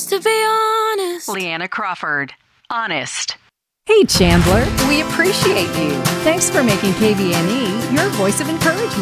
to be honest. Leanna Crawford, Honest. Hey, Chandler, we appreciate you. Thanks for making KBNE your voice of encouragement.